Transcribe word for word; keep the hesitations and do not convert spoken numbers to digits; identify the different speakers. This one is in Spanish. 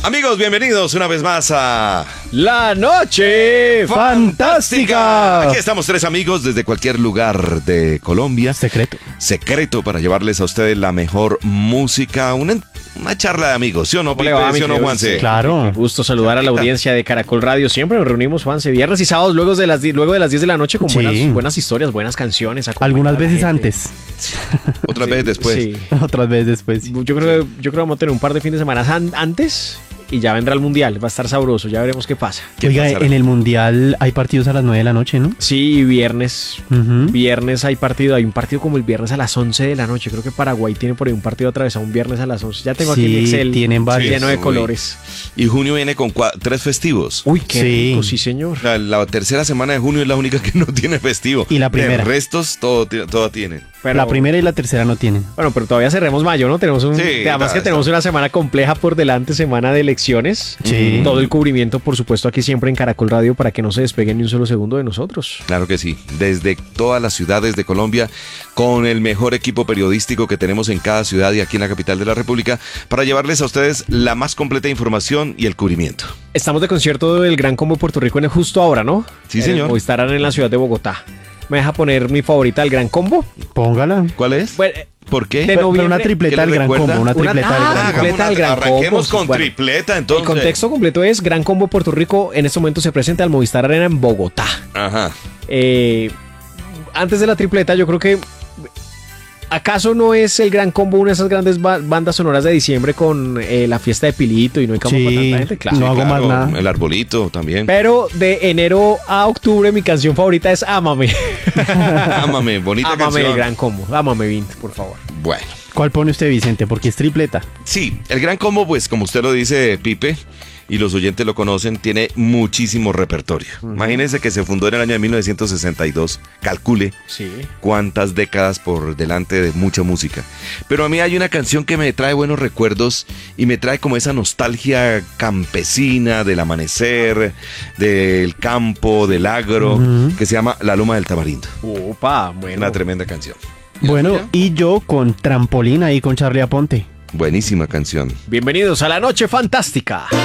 Speaker 1: Amigos, bienvenidos una vez más a
Speaker 2: La Noche Fantástica.
Speaker 1: Aquí estamos tres amigos desde cualquier lugar de Colombia.
Speaker 2: Secreto.
Speaker 1: Secreto para llevarles a ustedes la mejor música, una, una charla de amigos, ¿sí o no, Pipe? ¿Sí o no, Juanse?
Speaker 2: Claro. Gusto saludar a la audiencia de Caracol Radio. Siempre nos reunimos, Juanse, viernes y sábados luego de las, luego de las diez de la noche con
Speaker 3: Sí.
Speaker 2: buenas, buenas historias, buenas canciones.
Speaker 3: Algunas veces
Speaker 2: gente.
Speaker 3: antes,
Speaker 1: Otras
Speaker 2: Sí,
Speaker 1: veces después.
Speaker 2: sí.
Speaker 3: otras veces después.
Speaker 2: Yo creo, que- yo creo que vamos a tener un par de fines de semana an- antes y ya vendrá el Mundial. Va a estar sabroso, ya veremos qué pasa.
Speaker 1: ¿Qué
Speaker 3: Oiga,
Speaker 1: pasará?
Speaker 3: en el Mundial hay partidos a las nueve de la noche, ¿no?
Speaker 2: Sí, viernes.
Speaker 3: Ujú.
Speaker 2: Viernes hay partido, hay un partido como el viernes a las once de la noche. Creo que Paraguay tiene por ahí un partido atravesado un viernes a las once. Ya tengo aquí
Speaker 3: Sí,
Speaker 2: el Excel
Speaker 3: tienen varios.
Speaker 2: lleno de
Speaker 1: Uy.
Speaker 2: colores.
Speaker 1: Y junio viene con cua- tres festivos.
Speaker 2: Uy, qué
Speaker 3: Sí.
Speaker 2: rico, sí, señor.
Speaker 1: La, la tercera semana de junio es la única que no tiene festivo.
Speaker 3: Y la primera.
Speaker 1: De restos, todo, ti- todo tiene.
Speaker 2: Pero-
Speaker 3: La primera y la tercera no tienen.
Speaker 2: Bueno, pero todavía cerremos mayo, ¿no? Tenemos un,
Speaker 1: Sí,
Speaker 2: además
Speaker 1: nada,
Speaker 2: que tenemos
Speaker 1: eso.
Speaker 2: una semana compleja por delante, semana de elecciones.
Speaker 3: Sí.
Speaker 2: Todo el cubrimiento, por supuesto, aquí siempre en Caracol Radio para que no se despeguen ni un solo segundo de nosotros.
Speaker 1: Claro que sí, desde todas las ciudades de Colombia, con el mejor equipo periodístico que tenemos en cada ciudad y aquí en la capital de la República, para llevarles a ustedes la más completa información y el cubrimiento.
Speaker 2: Estamos de concierto del Gran Combo Puerto Rico en justo ahora, ¿no?
Speaker 1: Sí, señor.
Speaker 2: Hoy estarán en la ciudad de Bogotá. ¿Me deja poner mi favorita del Gran Combo?
Speaker 3: Póngala.
Speaker 1: ¿Cuál es?
Speaker 2: Bueno, eh,
Speaker 1: ¿Por qué?
Speaker 2: de
Speaker 3: Pero, pero
Speaker 2: noviembre-
Speaker 3: una
Speaker 1: ¿Qué
Speaker 3: tripleta
Speaker 1: le
Speaker 3: del gran
Speaker 1: recuerda?
Speaker 3: combo, una
Speaker 2: Una-
Speaker 3: tripleta
Speaker 2: ah,
Speaker 3: del gran
Speaker 1: hagamos
Speaker 3: combo.
Speaker 2: tripleta
Speaker 1: una-
Speaker 2: del Gran
Speaker 1: arranquemos
Speaker 2: Combo.
Speaker 1: con
Speaker 2: Bueno,
Speaker 1: tripleta, entonces.
Speaker 2: el contexto completo es Gran Combo Puerto Rico en este momento se presenta al Movistar Arena en Bogotá.
Speaker 1: Ajá.
Speaker 2: Eh, antes de la tripleta, yo creo que ¿acaso no es el Gran Combo una de esas grandes ba- bandas sonoras de diciembre con eh, la fiesta de Pilito y no hay campo
Speaker 3: Sí.
Speaker 2: para tanta gente? Claro.
Speaker 3: No hago más nada.
Speaker 1: El arbolito también.
Speaker 2: Pero de enero a octubre mi canción favorita es Ámame.
Speaker 1: Ámame, bonita
Speaker 2: Ámame
Speaker 1: canción.
Speaker 2: el Gran Combo. Ámame, Vint, por favor.
Speaker 1: Bueno.
Speaker 3: ¿Cuál pone usted, Vicente? Porque es tripleta.
Speaker 1: Sí, el Gran Combo, pues como usted lo dice, Pipe, y los oyentes lo conocen, tiene muchísimo repertorio. Imagínense que se fundó en el año de mil novecientos sesenta y dos. Calcule
Speaker 2: Sí.
Speaker 1: cuántas décadas por delante de mucha música. Pero a mí hay una canción que me trae buenos recuerdos y me trae como esa nostalgia campesina del amanecer, del campo, del agro,
Speaker 3: Ujú.
Speaker 1: que se llama La Loma del Tamarindo.
Speaker 2: Opa, bueno.
Speaker 1: Una tremenda canción.
Speaker 3: Bueno, y yo con trampolín ahí con Charlie Aponte.
Speaker 1: Buenísima canción.
Speaker 2: Bienvenidos a la Noche Fantástica.